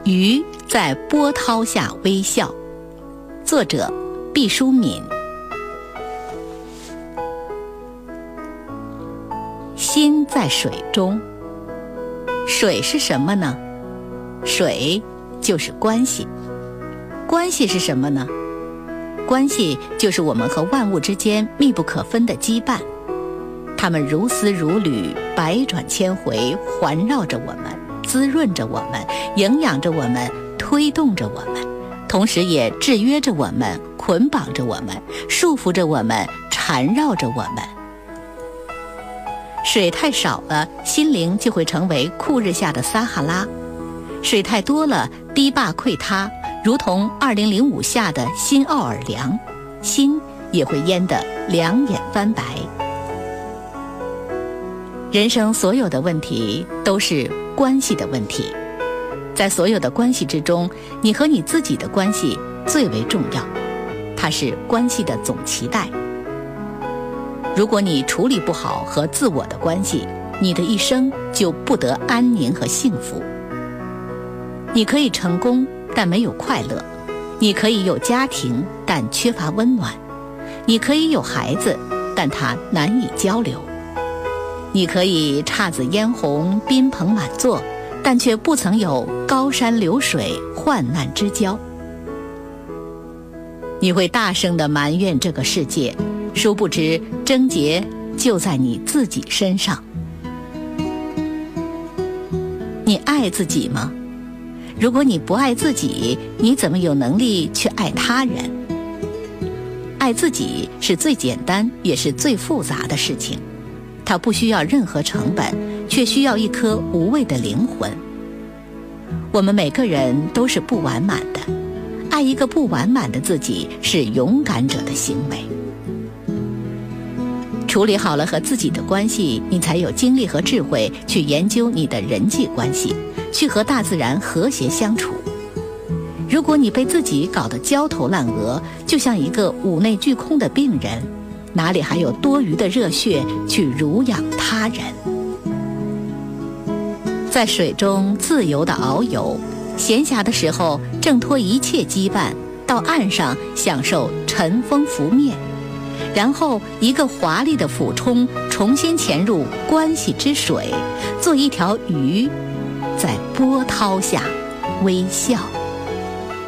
鱼在波涛下微笑。作者毕淑敏。心在水中。水是什么呢？水就是关系。关系是什么呢？关系就是我们和万物之间密不可分的羁绊，它们如丝如缕，百转千回，环绕着我们，滋润着我们，营养着我们，推动着我们，同时也制约着我们，捆绑着我们，束缚着我们，缠绕着我们。水太少了，心灵就会成为酷日下的撒哈拉；水太多了，堤坝溃塌，如同2005下的新奥尔良，心也会淹得两眼翻白。人生所有的问题都是关系的问题，在所有的关系之中，你和你自己的关系最为重要，它是关系的总期待。如果你处理不好和自我的关系，你的一生就不得安宁和幸福。你可以成功，但没有快乐；你可以有家庭，但缺乏温暖；你可以有孩子，但他难以交流；你可以姹紫嫣红，宾朋满座，但却不曾有高山流水，患难之交。你会大声地埋怨这个世界，殊不知症结就在你自己身上。你爱自己吗？如果你不爱自己，你怎么有能力去爱他人？爱自己是最简单也是最复杂的事情，它不需要任何成本，却需要一颗无畏的灵魂。我们每个人都是不完满的，爱一个不完满的自己是勇敢者的行为。处理好了和自己的关系，你才有精力和智慧去研究你的人际关系，去和大自然和谐相处。如果你被自己搞得焦头烂额，就像一个五内俱空的病人，哪里还有多余的热血去濡养他人？在水中自由地遨游，闲暇的时候挣脱一切羁绊，到岸上享受尘封拂灭，然后一个华丽的俯冲，重新潜入关系之水，做一条鱼，在波涛下微笑。